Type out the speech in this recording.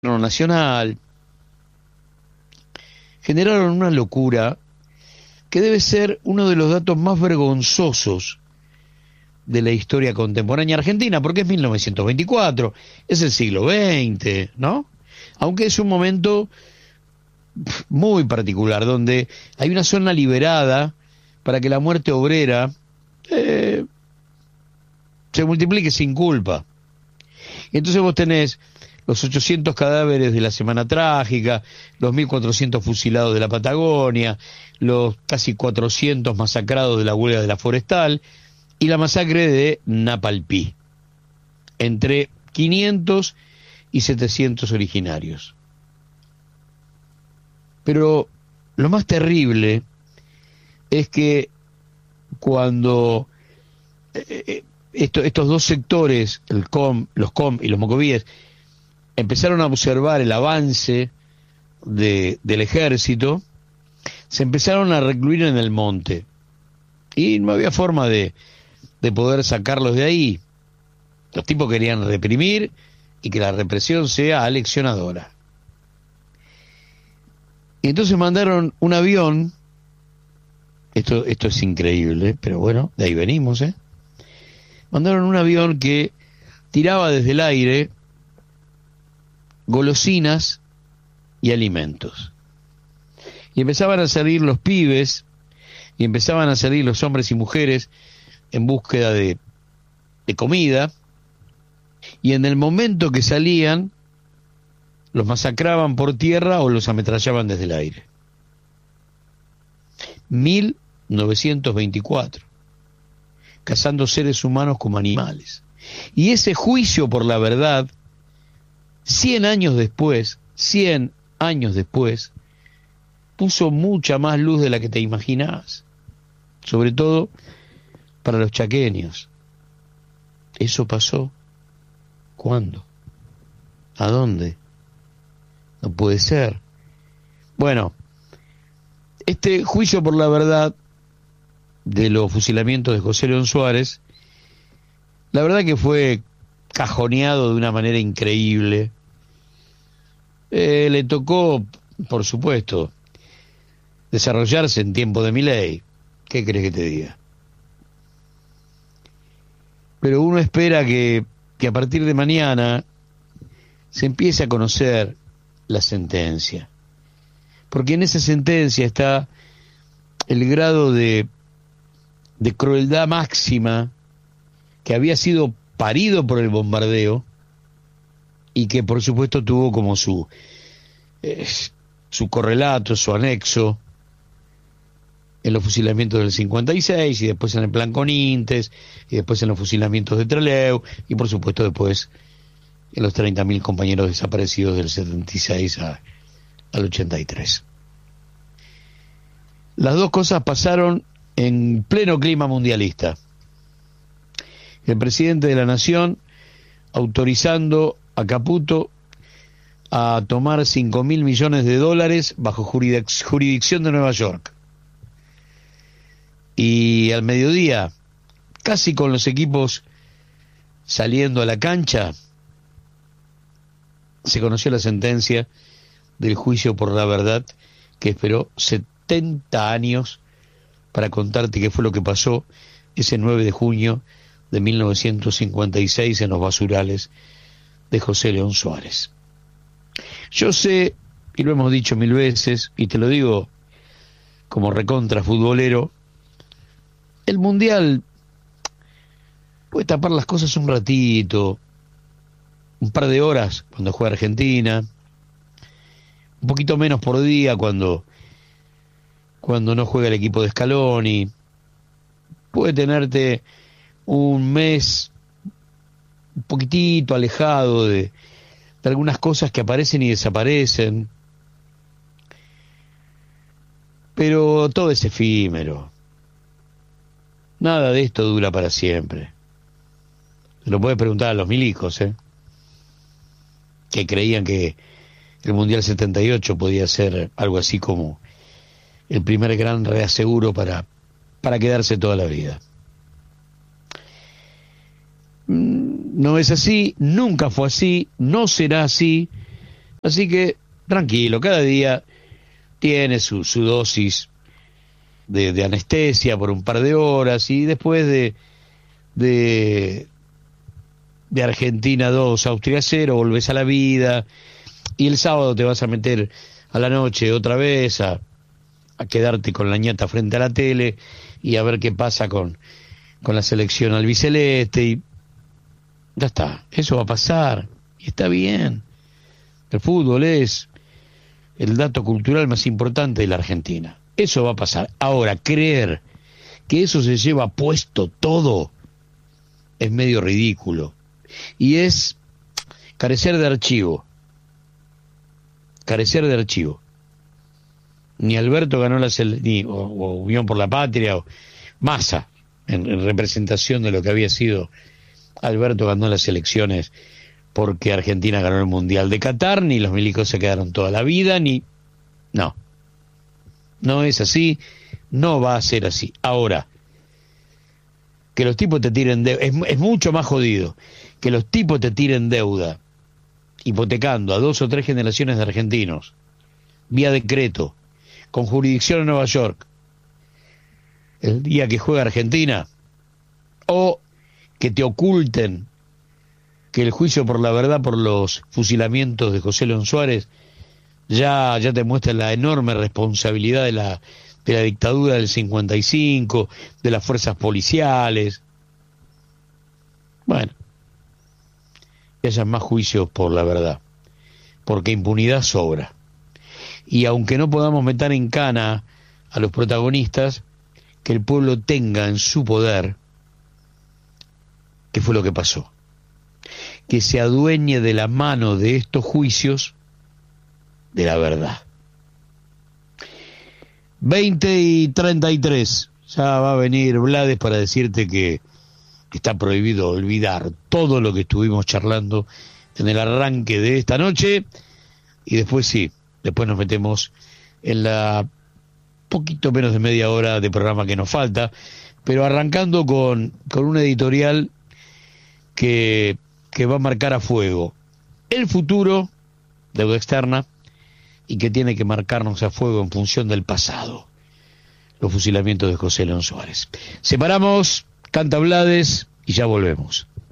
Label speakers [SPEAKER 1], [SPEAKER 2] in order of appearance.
[SPEAKER 1] nacional, generaron una locura que debe ser uno de los datos más vergonzosos de la historia contemporánea argentina, porque es 1924, es el siglo XX, ¿no? Aunque es un momento muy particular, donde hay una zona liberada para que la muerte obrera se multiplique sin culpa. Y entonces vos tenés los 800 cadáveres de la Semana Trágica, los 1.400 fusilados de la Patagonia, los casi 400 masacrados de la huelga de la Forestal y la masacre de Napalpí, entre 500 y 700 originarios. Pero lo más terrible es que cuando estos dos sectores, los COM y los mocovíes, empezaron a observar el avance del ejército, se empezaron a recluir en el monte. Y no había forma de poder sacarlos de ahí. Los tipos querían reprimir y que la represión sea aleccionadora. Y entonces mandaron un avión, esto es increíble, pero bueno, de ahí venimos, mandaron un avión que tiraba desde el aire golosinas y alimentos. Y empezaban a salir los pibes, y empezaban a salir los hombres y mujeres en búsqueda de comida, y en el momento que salían, los masacraban por tierra o los ametrallaban desde el aire. 1924, cazando seres humanos como animales. Y ese juicio por la verdad, 100 años después, puso mucha más luz de la que te imaginabas, sobre todo para los chaqueños. ¿Eso pasó? ¿Cuándo? ¿A dónde? No puede ser. Bueno, este juicio por la verdad de los fusilamientos de José León Suárez, la verdad que fue cajoneado de una manera increíble. Le tocó, por supuesto, desarrollarse en tiempo de Milei. ¿Qué crees que te diga? Pero uno espera que a partir de mañana se empiece a conocer la sentencia, porque en esa sentencia está el grado de crueldad máxima que había sido parido por el bombardeo y que por supuesto tuvo como su correlato, su anexo en los fusilamientos del 56 y después en el Plan Conintes y después en los fusilamientos de Trelew y por supuesto después en los 30.000 compañeros desaparecidos del 76 al 83. Las dos cosas pasaron en pleno clima mundialista. El presidente de la Nación autorizando a Caputo a tomar $5.000 millones bajo jurisdicción de Nueva York. Y al mediodía, casi con los equipos saliendo a la cancha, se conoció la sentencia del juicio por la verdad, que esperó 70 años para contarte qué fue lo que pasó ese 9 de junio de 1956 en los basurales de José León Suárez. Yo sé, y lo hemos dicho 1000 veces, y te lo digo como recontra futbolero, el Mundial puede tapar las cosas un ratito, un par de horas cuando juega Argentina, un poquito menos por día cuando no juega el equipo de Scaloni, puede tenerte un mes un poquitito alejado de algunas cosas que aparecen y desaparecen, pero todo es efímero. Nada de esto dura para siempre. Lo puedes preguntar a los milicos, que creían que el Mundial 78 podía ser algo así como el primer gran reaseguro para quedarse toda la vida. No es así, nunca fue así, no será así, Así que, tranquilo, cada día tiene su dosis de anestesia por un par de horas y después de, de Argentina 2, Austria 0, volvés a la vida y el sábado te vas a meter a la noche otra vez a quedarte con la ñata frente a la tele y a ver qué pasa con la selección albiceleste y ya está, eso va a pasar y está bien. El fútbol es el dato cultural más importante de la Argentina. Eso va a pasar. Ahora, creer que eso se lleva puesto todo es medio ridículo. Y es carecer de archivo. Carecer de archivo. Ni Alberto ganó ni o Unión por la Patria, o Massa, en representación de lo que había sido Alberto, ganó las elecciones porque Argentina ganó el Mundial de Qatar, ni los milicos se quedaron toda la vida, ni... No. No es así, no va a ser así. Ahora, que los tipos te tiren deuda, es mucho más jodido que los tipos te tiren deuda, hipotecando a 2 o 3 generaciones de argentinos, vía decreto, con jurisdicción en Nueva York, el día que juega Argentina, o que te oculten que el juicio por la verdad por los fusilamientos de José León Suárez ya te muestra la enorme responsabilidad de la dictadura del 55, de las fuerzas policiales. Bueno, que haya más juicios por la verdad, porque impunidad sobra. Y aunque no podamos meter en cana a los protagonistas, que el pueblo tenga en su poder qué fue lo que pasó, que se adueñe de la mano de estos juicios de la verdad. 20:33, ya va a venir Blades para decirte que está prohibido olvidar todo lo que estuvimos charlando en el arranque de esta noche, y después sí, después nos metemos en la poquito menos de media hora de programa que nos falta, pero arrancando con un editorial que va a marcar a fuego el futuro, deuda externa, y que tiene que marcarnos a fuego en función del pasado, los fusilamientos de José León Suárez. Separamos, canta Blades y ya volvemos.